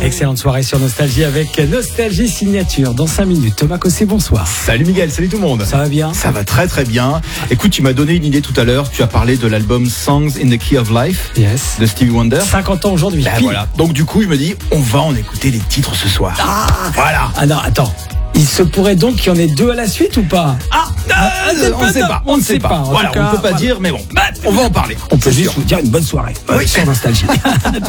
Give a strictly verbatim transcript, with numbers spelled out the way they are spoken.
Excellente soirée sur Nostalgie avec Nostalgie Signature. Dans cinq minutes, Thomas Cossé, bonsoir. Salut Miguel, salut tout le monde. Ça va bien? Ça va très très bien. Écoute, tu m'as donné une idée tout à l'heure. Tu as parlé de l'album Songs in the Key of Life Yes. de Stevie Wonder. cinquante ans aujourd'hui. Ben voilà. Donc du coup, je me dis, on va en écouter les titres ce soir. Ah, Voilà. ah non, attends. Il se pourrait donc qu'il y en ait deux à la suite ou pas? Ah, Ah, euh, on ne sait pas. On ne sait pas. En Voilà, tout cas, on ne peut pas voilà. dire, mais bon, on va en parler. On peut C'est juste sûr. vous dire une bonne soirée Oui. sur Nostalgie.